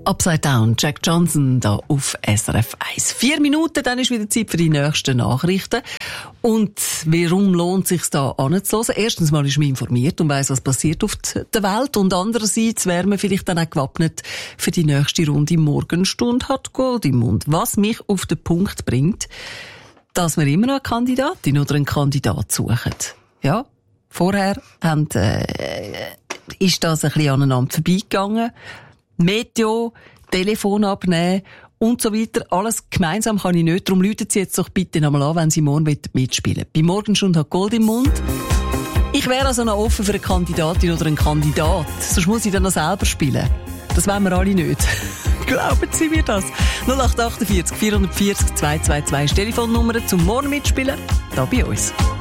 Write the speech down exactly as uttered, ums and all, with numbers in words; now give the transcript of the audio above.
Upside Down, Jack Johnson da auf S R F eins. Vier Minuten, dann ist wieder Zeit für die nächsten Nachrichten. Und warum lohnt es sich da anzuhören? Erstens mal ist man informiert und weiss, was passiert auf der Welt. Und andererseits wäre man vielleicht dann auch gewappnet für die nächste Runde Morgenstunde hat Gold im Mund. Was mich auf den Punkt bringt, dass wir immer noch eine Kandidatin oder einen Kandidat suchen. Ja, vorher haben, äh, ist das ein bisschen aneinander vorbeigegangen. Meteo, Telefon abnehmen und so weiter. Alles gemeinsam kann ich nicht. Darum läuten Sie jetzt doch bitte nochmal an, wenn Sie morgen mitspielen wollen. Bei Morgenstunde hat Gold im Mund. Ich wäre also noch offen für eine Kandidatin oder einen Kandidat. Sonst muss ich dann noch selber spielen. Das wollen wir alle nicht. Glauben Sie mir das? null acht acht vier vier vier null zwei zwei zwei ist die Telefonnummer zum Morgen mitspielen. Da bei uns.